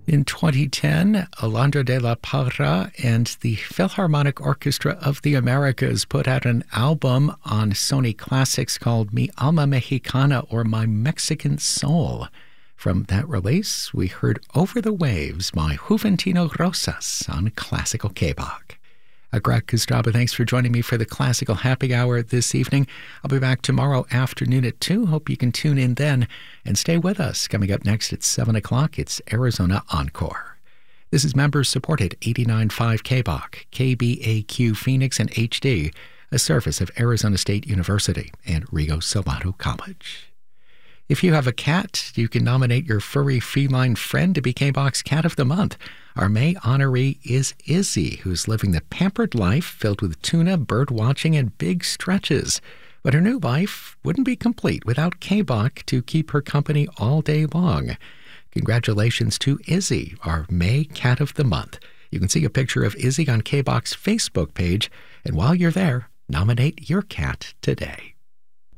In 2010, Alondra de la Parra and the Philharmonic Orchestra of the Americas put out an album on Sony Classics called Mi Alma Mexicana, or My Mexican Soul. From that release, we heard Over the Waves by Juventino Rosas on Classical K-Bach. Greg Kostraba, thanks for joining me for the Classical Happy Hour this evening. I'll be back tomorrow afternoon at 2. Hope you can tune in then and stay with us. Coming up next at 7 o'clock, it's Arizona Encore. This is members-supported 89.5 KBAQ, KBAQ Phoenix and HD, a service of Arizona State University and Rio Salado College. If you have a cat, you can nominate your furry feline friend to be KBAQ's Cat of the Month. Our May honoree is Izzy, who's living the pampered life filled with tuna, bird watching, and big stretches. But her new life wouldn't be complete without KBAQ to keep her company all day long. Congratulations to Izzy, our May Cat of the Month. You can see a picture of Izzy on KBAQ's Facebook page, and while you're there, nominate your cat today.